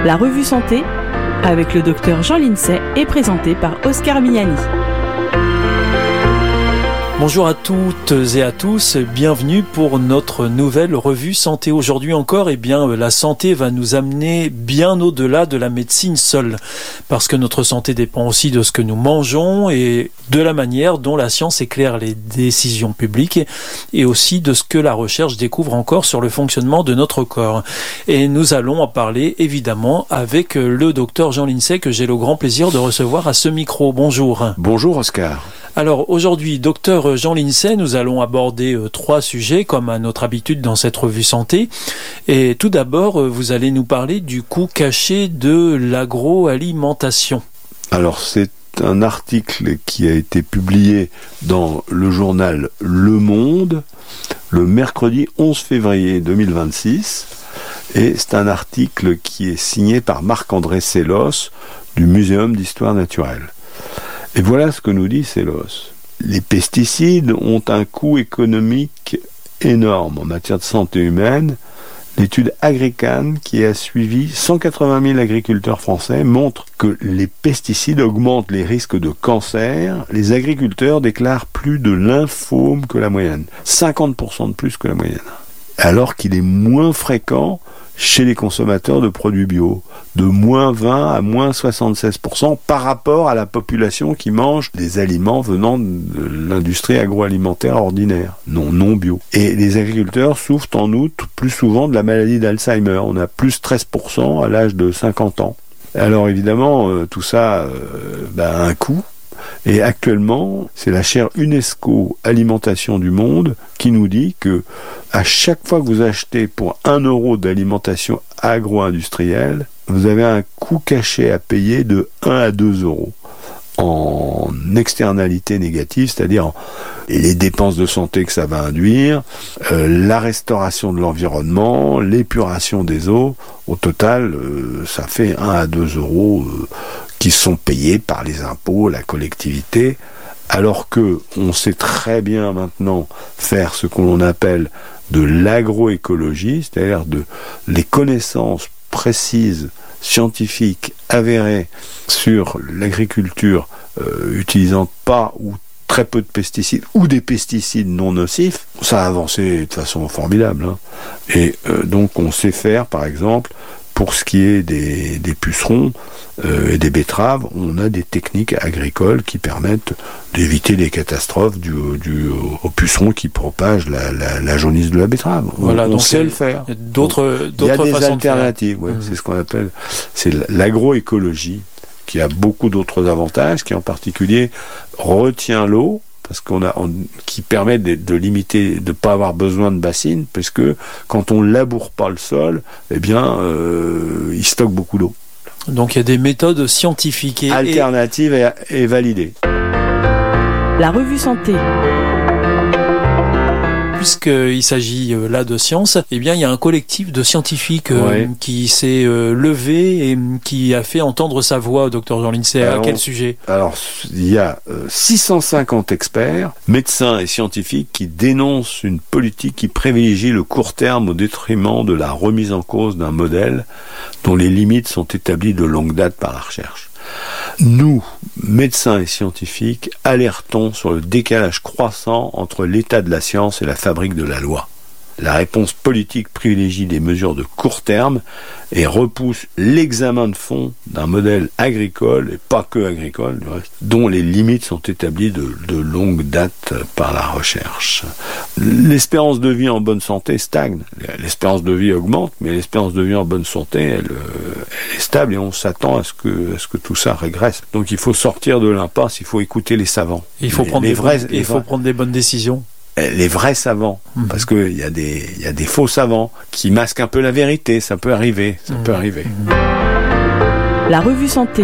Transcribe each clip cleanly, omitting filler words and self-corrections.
La revue Santé, avec le docteur Jean Lincey, est présentée par Oscar Miani. Bonjour à toutes et à tous, bienvenue pour notre nouvelle revue Santé. Aujourd'hui encore, la santé va nous amener bien au-delà de la médecine seule, parce que notre santé dépend aussi de ce que nous mangeons et de la manière dont la science éclaire les décisions publiques et aussi de ce que la recherche découvre encore sur le fonctionnement de notre corps. Et nous allons en parler évidemment avec le docteur Jean Lincey que j'ai le grand plaisir de recevoir à ce micro. Bonjour. Bonjour Oscar. Alors aujourd'hui, docteur Jean Lincey, nous allons aborder 3 sujets comme à notre habitude dans cette revue santé. Et tout d'abord, vous allez nous parler du coût caché de l'agroalimentation. Alors c'est un article qui a été publié dans le journal Le Monde le mercredi 11 février 2026. Et c'est un article qui est signé par Marc-André Sellos du Muséum d'Histoire Naturelle. Et voilà ce que nous dit Sellos. Les pesticides ont un coût économique énorme en matière de santé humaine. L'étude Agrican, qui a suivi 180 000 agriculteurs français, montre que les pesticides augmentent les risques de cancer. Les agriculteurs déclarent plus de lymphome que la moyenne, 50% de plus que la moyenne. Alors qu'il est moins fréquent chez les consommateurs de produits bio, de moins 20 à moins 76% par rapport à la population qui mange des aliments venant de l'industrie agroalimentaire ordinaire, non bio. Et les agriculteurs souffrent en outre plus souvent de la maladie d'Alzheimer. On a plus 13% à l'âge de 50 ans. Alors évidemment, tout ça a un coût. Et actuellement, c'est la chaire UNESCO Alimentation du Monde qui nous dit que à chaque fois que vous achetez pour 1 euro d'alimentation agro-industrielle, vous avez un coût caché à payer de 1 à 2 euros en externalité négative, c'est-à-dire les dépenses de santé que ça va induire, la restauration de l'environnement, l'épuration des eaux. Au total, ça fait 1 à 2 euros qui sont payés par les impôts, la collectivité, alors que on sait très bien maintenant faire ce qu'on appelle de l'agroécologie, c'est-à-dire les connaissances précises, scientifiques, avérées sur l'agriculture utilisant pas ou très peu de pesticides ou des pesticides non nocifs. Ça a avancé de façon formidable. Et donc on sait faire, par exemple, pour ce qui est des pucerons et des betteraves, on a des techniques agricoles qui permettent d'éviter les catastrophes dues aux pucerons qui propagent la jaunisse de la betterave. Voilà, on sait le faire. Il y a des alternatives, ouais, c'est ce qu'on appelle, c'est l'agroécologie, qui a beaucoup d'autres avantages, qui en particulier retient l'eau, parce qui permet de limiter, de pas avoir besoin de bassines, puisque quand on laboure pas le sol, il stocke beaucoup d'eau. Donc il y a des méthodes scientifiques alternatives et validées. La revue Santé. Puisqu'il s'agit là de science, il y a un collectif de scientifiques qui s'est levé et qui a fait entendre sa voix, docteur Jean Lincey. À quel sujet ? Alors, il y a 650 experts, médecins et scientifiques qui dénoncent une politique qui privilégie le court terme au détriment de la remise en cause d'un modèle dont les limites sont établies de longue date par la recherche. Nous, médecins et scientifiques, alertons sur le décalage croissant entre l'état de la science et la fabrique de la loi. La réponse politique privilégie des mesures de court terme et repousse l'examen de fond d'un modèle agricole, et pas que agricole du reste, dont les limites sont établies de longue date par la recherche. L'espérance de vie en bonne santé stagne. L'espérance de vie augmente, mais l'espérance de vie en bonne santé, elle est stable, et on s'attend à ce que tout ça régresse. Donc il faut sortir de l'impasse, il faut écouter les savants. Il faut prendre des bonnes décisions. Les vrais savants, parce qu'il y a des faux savants qui masquent un peu la vérité, ça peut arriver. La revue Santé.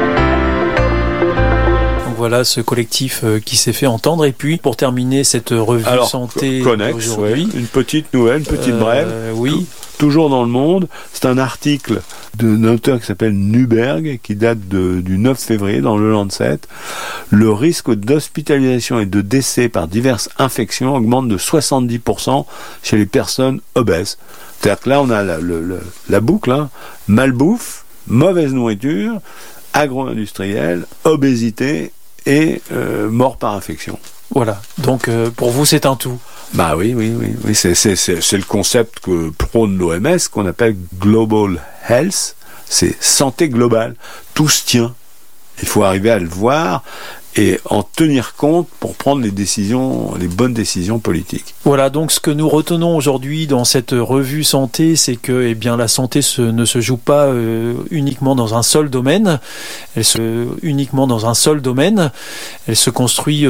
Donc voilà ce collectif qui s'est fait entendre. Et puis pour terminer cette revue Santé aujourd'hui, une petite nouvelle, une petite brève. Oui. Toujours dans Le Monde, c'est un article d'un auteur qui s'appelle Nuberg, qui date du 9 février dans le Lancet. Le risque d'hospitalisation et de décès par diverses infections augmente de 70% chez les personnes obèses. C'est-à-dire que là, on a la boucle, malbouffe, mauvaise nourriture, agro-industrielle, obésité et mort par infection. Voilà, donc pour vous c'est un tout. Bah oui, c'est le concept que prône l'OMS, qu'on appelle Global Health, c'est santé globale, tout se tient. Il faut arriver à le voir et en tenir compte pour prendre les bonnes décisions politiques. Voilà, donc ce que nous retenons aujourd'hui dans cette revue santé, c'est que la santé ne se joue pas uniquement dans un seul domaine. Elle se construit